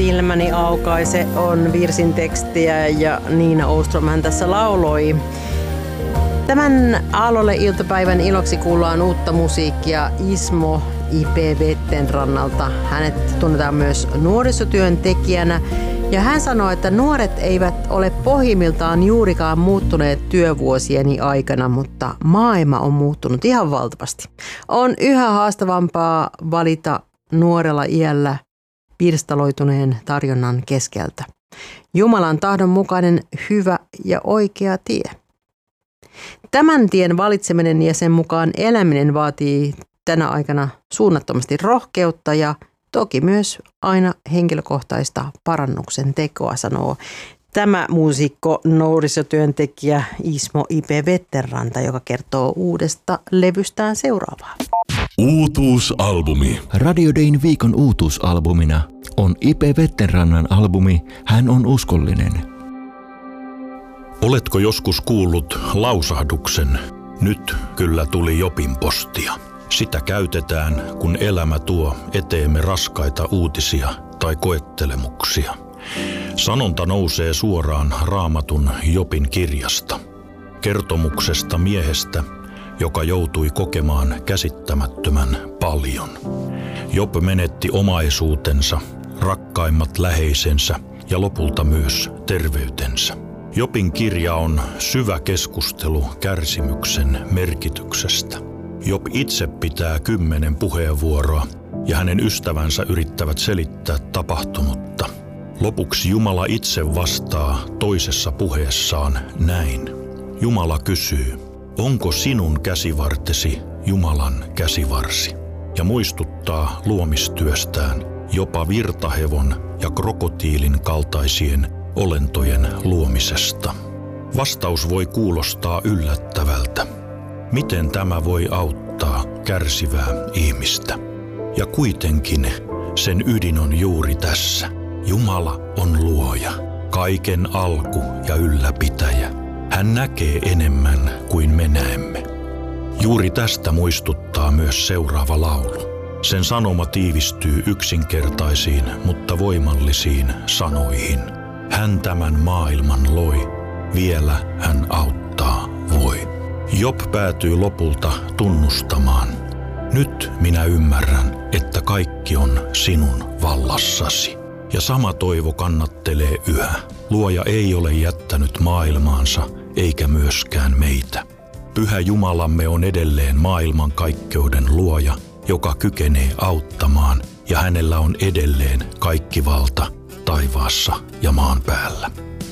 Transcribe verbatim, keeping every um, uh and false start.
Silmäni aukaise on virsin tekstiä ja Niina Åström hän tässä lauloi. Tämän Aallolle iltapäivän iloksi kuullaan uutta musiikkia Ismo I P Vettenrannalta. Hänet tunnetaan myös nuorisotyöntekijänä ja hän sanoo, että nuoret eivät ole pohjimmiltaan juurikaan muuttuneet työvuosieni aikana, mutta maailma on muuttunut ihan valtavasti. On yhä haastavampaa valita nuorella iällä pirstaloituneen tarjonnan keskeltä. Jumalan tahdon mukainen hyvä ja oikea tie. Tämän tien valitseminen ja sen mukaan eläminen vaatii tänä aikana suunnattomasti rohkeutta ja toki myös aina henkilökohtaista parannuksen tekoa, sanoo tämä muusikko, nuorisotyöntekijä Ismo I P Vettenranta, joka kertoo uudesta levystään seuraavaa. Uutuusalbumi. Radio Dayn viikon uutuusalbumina on I P Vettenrannan albumi Hän on uskollinen. Oletko joskus kuullut lausahduksen? Nyt kyllä tuli Jobin postia. Sitä käytetään, kun elämä tuo eteemme raskaita uutisia tai koettelemuksia. Sanonta nousee suoraan Raamatun Jobin kirjasta. Kertomuksesta miehestä, joka joutui kokemaan käsittämättömän paljon. Job menetti omaisuutensa, rakkaimmat läheisensä ja lopulta myös terveytensä. Jobin kirja on syvä keskustelu kärsimyksen merkityksestä. Job itse pitää kymmenen puheenvuoroa ja hänen ystävänsä yrittävät selittää tapahtunutta. Lopuksi Jumala itse vastaa toisessa puheessaan näin. Jumala kysyy, onko sinun käsivartesi Jumalan käsivarsi? Ja muistuttaa luomistyöstään jopa virtahevon ja krokotiilin kaltaisien olentojen luomisesta. Vastaus voi kuulostaa yllättävältä. Miten tämä voi auttaa kärsivää ihmistä? Ja kuitenkin sen ydin on juuri tässä. Jumala on luoja, kaiken alku ja ylläpitäjä. Hän näkee enemmän kuin me näemme. Juuri tästä muistuttaa myös seuraava laulu. Sen sanoma tiivistyy yksinkertaisiin, mutta voimallisiin sanoihin. Hän tämän maailman loi, vielä hän auttaa voi. Job päätyy lopulta tunnustamaan. Nyt minä ymmärrän, että kaikki on sinun vallassasi. Ja sama toivo kannattelee yhä. Luoja ei ole jättänyt maailmaansa, eikä myöskään meitä. Pyhä Jumalamme on edelleen maailmankaikkeuden luoja, joka kykenee auttamaan, ja hänellä on edelleen kaikki valta taivaassa ja maan päällä.